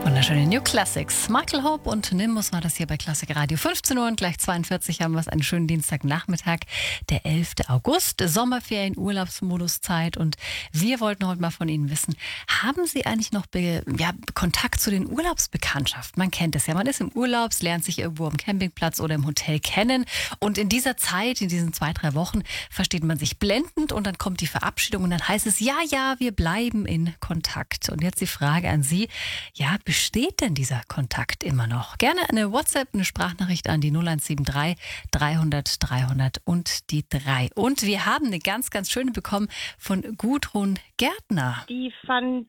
Wunderschöne New Classics. Michael Hope und Nimbus war das hier bei Klassik Radio. 15 Uhr und gleich 42 haben wir es, einen schönen Dienstagnachmittag, der 11. August, Sommerferien, Urlaubsmoduszeit, und wir wollten heute mal von Ihnen wissen, haben Sie eigentlich noch Kontakt zu den Urlaubsbekanntschaften? Man kennt es ja, man ist im Urlaub, lernt sich irgendwo am Campingplatz oder im Hotel kennen, und in dieser Zeit, in diesen 2-3 Wochen, versteht man sich blendend, und dann kommt die Verabschiedung und dann heißt es, ja, wir bleiben in Kontakt. Und jetzt die Frage an Sie, besteht denn dieser Kontakt immer noch? Gerne eine WhatsApp, eine Sprachnachricht an die 0173 300 300 und die 3. Und wir haben eine ganz, ganz schöne bekommen von Gudrun Gärtner. Die fand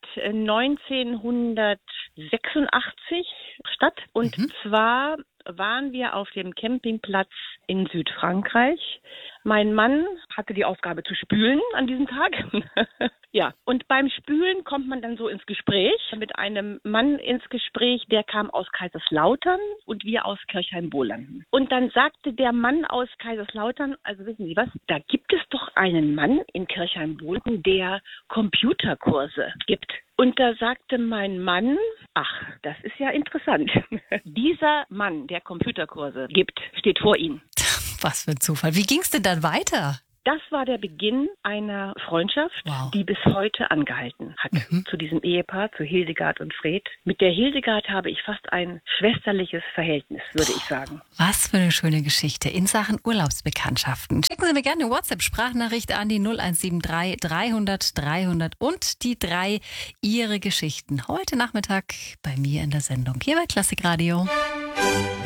1986 statt. Und zwar waren wir auf dem Campingplatz in Südfrankreich. Mein Mann hatte die Aufgabe zu spülen an diesem Tag. Ja, und beim Spülen kommt man dann so ins Gespräch, mit einem Mann ins Gespräch, der kam aus Kaiserslautern und wir aus Kirchheim-Bohlanden. Und dann sagte der Mann aus Kaiserslautern, also wissen Sie was, da gibt es doch einen Mann in Kirchheim-Bohlanden, der Computerkurse gibt. Und da sagte mein Mann, ach, das ist ja interessant. Dieser Mann, der Computerkurse gibt, steht vor Ihnen. Was für ein Zufall. Wie ging es denn dann weiter? Das war der Beginn einer Freundschaft, die bis heute angehalten hat. Zu diesem Ehepaar, zu Hildegard und Fred. Mit der Hildegard habe ich fast ein schwesterliches Verhältnis, würde ich sagen. Was für eine schöne Geschichte in Sachen Urlaubsbekanntschaften. Schicken Sie mir gerne eine WhatsApp-Sprachnachricht an die 0173 300 300 und die 3, Ihre Geschichten. Heute Nachmittag bei mir in der Sendung hier bei Klassik Radio.